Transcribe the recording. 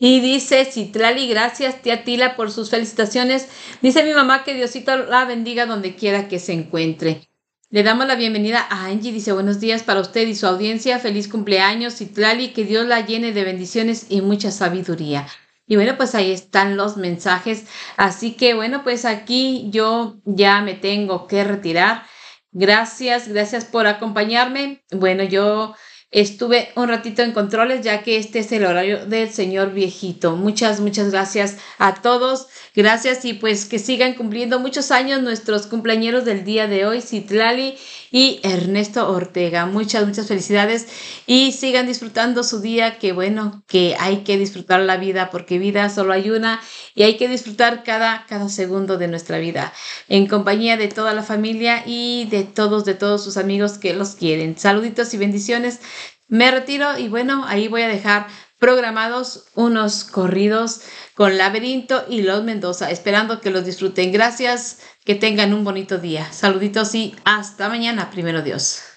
Y dice Citlali, gracias tía Tila por sus felicitaciones. Dice mi mamá que Diosito la bendiga donde quiera que se encuentre. Le damos la bienvenida a Angie. Dice buenos días para usted y su audiencia. Feliz cumpleaños Citlali. Que Dios la llene de bendiciones y mucha sabiduría. Y bueno, pues ahí están los mensajes. Así que bueno, pues aquí yo ya me tengo que retirar. Gracias por acompañarme. Bueno, yo estuve un ratito en controles ya que este es el horario del señor viejito. Muchas gracias a todos. Gracias y pues que sigan cumpliendo muchos años nuestros cumpleañeros del día de hoy, Citlali y Ernesto Ortega. Muchas felicidades y sigan disfrutando su día, que bueno, que hay que disfrutar la vida porque vida solo hay una y hay que disfrutar cada segundo de nuestra vida en compañía de toda la familia y de todos sus amigos que los quieren. Saluditos y bendiciones. Me retiro y bueno, ahí voy a dejar programados unos corridos con Laberinto y Los Mendoza, esperando que los disfruten. Gracias, que tengan un bonito día. Saluditos y hasta mañana, primero Dios.